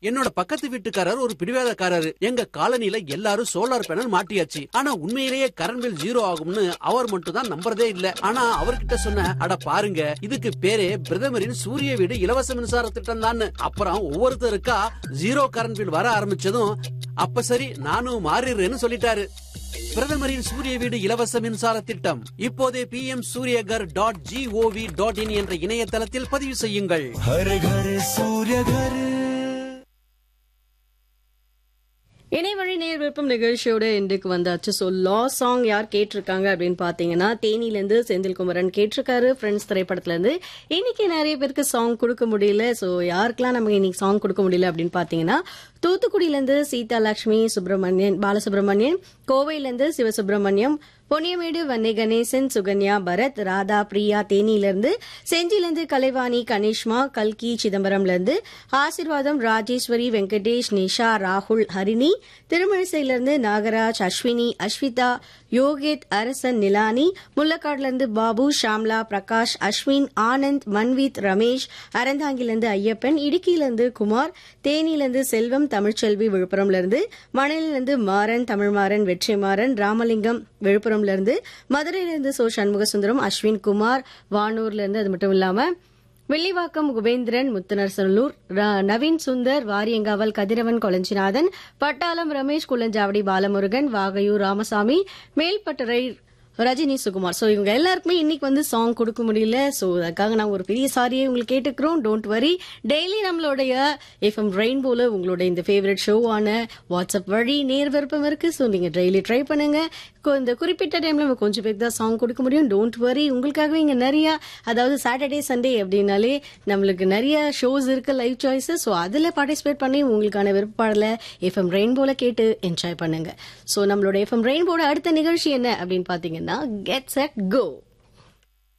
என்னோட பக்கத்து வீட்டுக்காரர் ஒரு பிடிவாதக்காரரு. எங்க காலனில எல்லாரும் சோலார் பேனல் மாட்டியாச்சு. ஆனா உண்மையிலேயே கரண்ட் பில் 0 ஆகும்னு அவர் மட்டும் தான் நம்புறதே இல்ல. ஆனா அவர்கிட்ட சொன்ன, அட பாருங்க, இதுக்கு பேரே பிரதமரின் சூரிய வீடு இலவச மின்சார திட்டம் தான். அப்புறம் ஒவ்வொருத்தருக்கா 0 கரண்ட் பில் வர ஆரம்பிச்சதும், அப்ப சரி நானும் மாறிடுறேன்னு சொல்லிட்டாரு. பிரதமரின் சூரிய வீடு இலவச மின்சார திட்டம் இப்போதே pmsuryagar.gov.in என்ற இணையதளத்தில் பதிவு செய்யுங்கள். हर घर सूर्य घर. இணையவழி நேர் விருப்பம் நிகழ்ச்சியோட இன்றைக்கு வந்தாச்சு. ஸோ லா சாங் யார் கேட்டிருக்காங்க அப்படின்னு பாத்தீங்கன்னா, தேனியிலேருந்து செந்தில்குமரன் கேட்டிருக்காரு, ஃப்ரெண்ட்ஸ் திரைப்படத்துல இருந்து. இன்னைக்கு நிறைய பேருக்கு சாங் கொடுக்க முடியல. ஸோ யாருக்கெல்லாம் நமக்கு இன்னைக்கு சாங் கொடுக்க முடியல அப்படின்னு பாத்தீங்கன்னா, தூத்துக்குடியிலேருந்து சீதா லட்சுமி சுப்பிரமணியன் பாலசுப்ரமணியன், கோவையிலேருந்து சிவசுப்பிரமணியம், பொன்னியமேடு வன்னி கணேசன், சுகன்யா, பரத், ராதா, பிரியா, தேனியிலிருந்து, செஞ்சிலிருந்து கலைவாணி, கனிஷ்மா, கல்கி, சிதம்பரம்லேருந்து ஆசிர்வாதம், ராஜேஸ்வரி, வெங்கடேஷ், நிஷா, ராகுல், ஹரிணி, திருமழிசையிலிருந்து நாகராஜ், அஸ்வினி, அஸ்விதா, யோகித், அரசன், நிலானி, முள்ளக்காடுலேருந்து பாபு, ஷாம்லா, பிரகாஷ், அஸ்வின், ஆனந்த், மன்வித், ரமேஷ், அறந்தாங்கிலிருந்து ஐயப்பன், இடுக்கியிலிருந்து குமார், தேனியிலிருந்து செல்வம், தமிழ்ச்செல்வி, விழுப்புரம்லேருந்து, மணலிலிருந்து மாறன், தமிழ்மாறன், வெற்றிமாறன், ராமலிங்கம், விழுப்புரம்லேருந்து, மதுரையிலிருந்து சோ சண்முகசுந்தரம், அஸ்வின் குமார், வானூர்லேருந்து, அது மட்டும் இல்லாம வெள்ளிவாக்கம் குபேந்திரன், முத்துநரசனூர், நவீன் சுந்தர், வாரியங்காவல் கதிரவன், கொளஞ்சிநாதன், பட்டாளம் ரமேஷ், குள்ளஞ்சாவடி பாலமுருகன், வாகையூர் ராமசாமி, மேல்பட்டறை ரஜினி சுகுமார். ஸோ இவங்க எல்லாருக்குமே இன்னைக்கு வந்து சாங் கொடுக்க முடியல. ஸோ அதுக்காக நாங்கள் ஒரு பெரிய சாரியை உங்களுக்கு கேட்டுக்கிறோம். டோன்ட் வரி, டெய்லி நம்மளுடைய எஃப்எம் ரெயின்போல உங்களோட இந்த ஃபேவரட் ஷோவான வாட்ஸ்அப் வழி நேர் விருப்பம் இருக்கு. ஸோ நீங்க டெய்லி ட்ரை பண்ணுங்க. இந்த குறிப்பிட்ட டைம்ல நம்ம கொஞ்சம் பேருக்கு தான் சாங் கொடுக்க முடியும். டோன்ட் வரி, உங்களுக்காகவே இங்க நிறைய, அதாவது சாட்டர்டே சண்டே அப்படின்னாலே நம்மளுக்கு நிறைய ஷோஸ் இருக்கு, லைவ் சாய்ஸஸ். ஸோ அதுல பார்ட்டிசிபேட் பண்ணி உங்களுக்கான விருப்பாடல எஃப்எம் ரெயின்போல கேட்டு என்ஜாய் பண்ணுங்க. ஸோ நம்மளோட எஃப்எம் ரெயின்போட அடுத்த நிகழ்ச்சி என்ன அப்படின்னு பாத்தீங்கன்னா, கெட் செட் கோ.